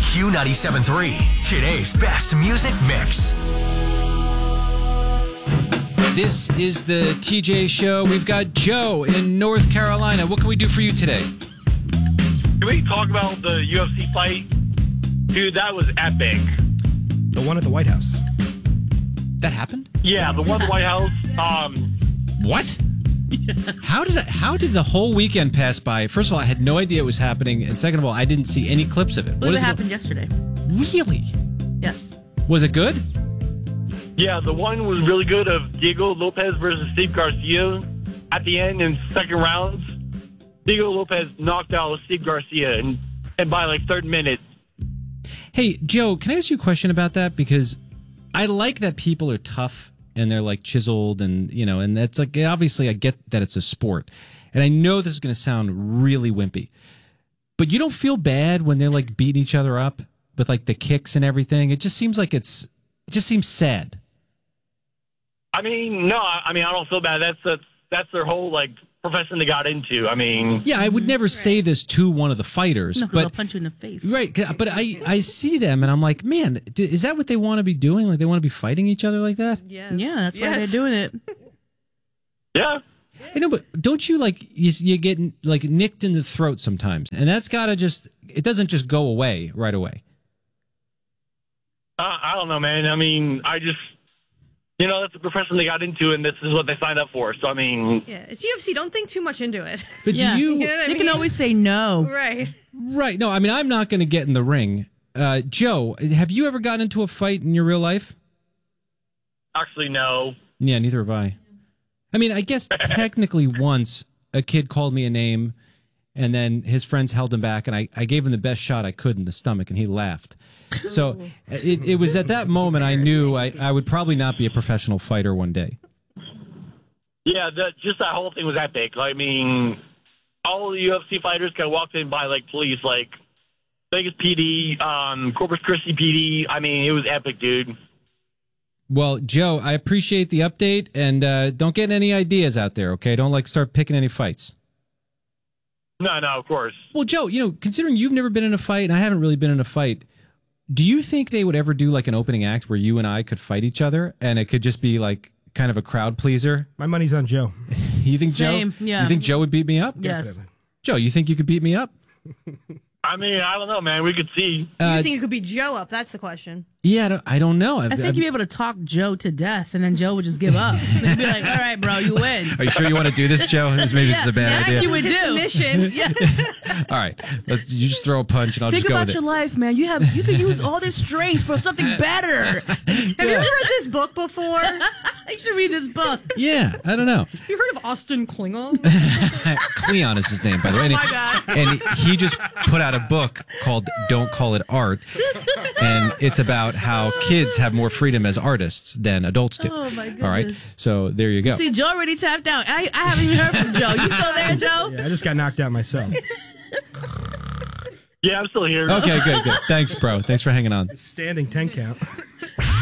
Q97.3, today's best music mix. This is the TJ Show. We've got Joe in North Carolina. What can we do for you today? Can we talk about the UFC fight? Dude, that was epic. The one at the White House. That happened? Yeah, the one at the White House. What? How did the whole weekend pass by? First of all, I had no idea it was happening, and second of all, I didn't see any clips of it. What happened yesterday? Really? Yes. Was it good? Yeah, the one was really good of Diego Lopez versus Steve Garcia. At the end, in second rounds, Diego Lopez knocked out Steve Garcia, and by like 3rd minute. Hey, Joe, can I ask you a question about that? Because I like that people are tough and they're like chiseled and, you know, and that's like, obviously I get that it's a sport. And I know this is going to sound really wimpy, but you don't feel bad when they're like beating each other up with like the kicks and everything. It just seems like it just seems sad. I mean, no, I don't feel bad. That's their whole like profession they got into. I mean, yeah, I would never say this to one of the fighters, No, 'cause but they'll punch you in the face. Right, but I see them and I'm like, man, is that what they want to be doing? Like they want to be fighting each other like that? Yeah, that's why they're doing it. yeah. I know, but don't you like you get like nicked in the throat sometimes, and that's gotta it doesn't just go away right away. I don't know, man. I mean, that's the profession they got into, and this is what they signed up for. So, I mean... Yeah, it's UFC. Don't think too much into it. But do you... You know what I You mean? can always say no. Right. Right. No, I mean, I'm not going to get in the ring. Joe, have you ever gotten into a fight in your real life? Actually, no. Yeah, neither have I. I mean, I guess technically once a kid called me a name, and then his friends held him back, and I gave him the best shot I could in the stomach, and he laughed. So it was at that moment I knew I would probably not be a professional fighter one day. Yeah, just that whole thing was epic. I mean, all the UFC fighters got walked in by, like, police, like Vegas PD, Corpus Christi PD. I mean, it was epic, dude. Well, Joe, I appreciate the update, and don't get any ideas out there, okay? Don't, like, start picking any fights. No, of course. Well, Joe, considering you've never been in a fight, and I haven't really been in a fight, do you think they would ever do, like, an opening act where you and I could fight each other, and it could just be, like, kind of a crowd pleaser? My money's on Joe. You think Same, Joe? yeah. You think Joe would beat me up? Yes. Definitely. Joe, you think you could beat me up? I mean, I don't know, man. We could see. You think you could beat Joe up? That's the question. Yeah, I don't know. I think you'd be able to talk Joe to death, and then Joe would just give up. They'd be like, all right, bro, you win. Are you sure you want to do this, Joe? Maybe this is a bad that's idea. you would It's do. a mission. Yes. All right, you just throw a punch, and I'll Think just go about with your it. life, man. You can use all this strength for something better. Have you ever read this book before? You should read this book. Yeah, I don't know. You heard of Austin Klingon? Cleon is his name, by the way. Oh, my God. And he just put out a book called Don't Call It Art. And it's about how kids have more freedom as artists than adults do. Oh, my goodness. All right. So there you go. See, Joe already tapped out. I haven't even heard from Joe. You still there, Joe? Yeah, I just got knocked out myself. Yeah, I'm still here. Okay, good. Thanks, bro. Thanks for hanging on. Standing 10 count.